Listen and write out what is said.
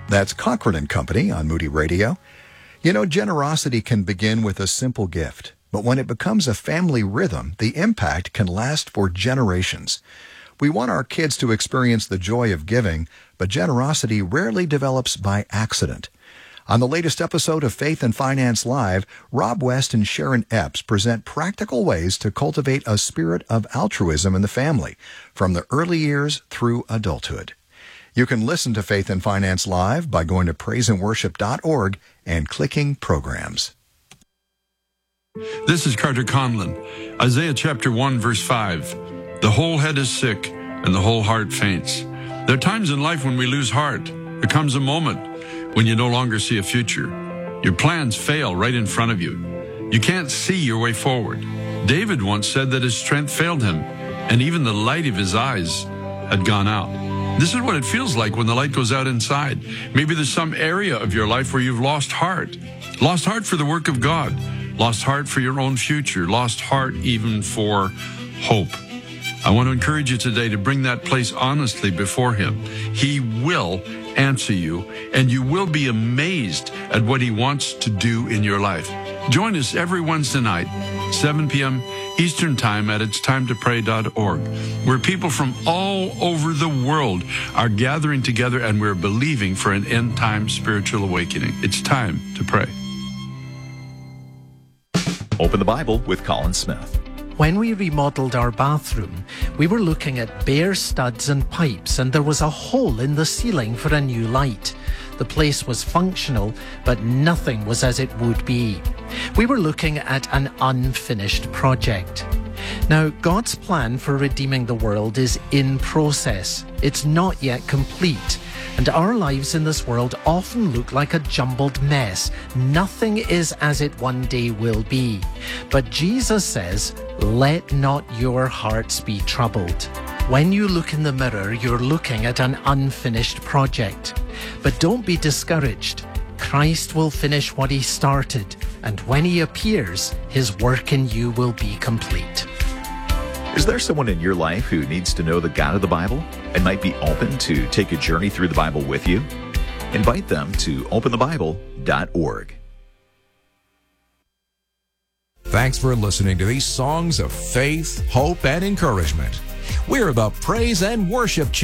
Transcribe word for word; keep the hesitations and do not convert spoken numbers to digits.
That's Cochran and Company on Moody Radio. You know, generosity can begin with a simple gift, but when it becomes a family rhythm, the impact can last for generations. We want our kids to experience the joy of giving, but generosity rarely develops by accident. On the latest episode of Faith and Finance Live, Rob West and Sharon Epps present practical ways to cultivate a spirit of altruism in the family, from the early years through adulthood. You can listen to Faith and Finance Live by going to praise and worship dot org and clicking Programs. This is Carter Conlon. Isaiah chapter one, verse five. The whole head is sick, and the whole heart faints. There are times in life when we lose heart. There comes a moment when you no longer see a future. Your plans fail right in front of you. You can't see your way forward. David once said that his strength failed him, and even the light of his eyes had gone out. This is what it feels like when the light goes out inside. Maybe there's some area of your life where you've lost heart. Lost heart for the work of God. Lost heart for your own future. Lost heart even for hope. I want to encourage you today to bring that place honestly before Him. He will answer you, and you will be amazed at what He wants to do in your life. Join us every Wednesday night, seven p.m. Eastern Time at its time to pray dot org, where people from all over the world are gathering together and we're believing for an end-time spiritual awakening. It's time to pray. Open the Bible with Colin Smith. When we remodeled our bathroom, we were looking at bare studs and pipes, and there was a hole in the ceiling for a new light. The place was functional, but nothing was as it would be. We were looking at an unfinished project. Now, God's plan for redeeming the world is in process. It's not yet complete. And our lives in this world often look like a jumbled mess. Nothing is as it one day will be. But Jesus says, "Let not your hearts be troubled." When you look in the mirror, you're looking at an unfinished project. But don't be discouraged. Christ will finish what He started, and when He appears, His work in you will be complete. Is there someone in your life who needs to know the God of the Bible and might be open to take a journey through the Bible with you? Invite them to open the bible dot org. Thanks for listening to these songs of faith, hope, and encouragement. We're the Praise and Worship Channel.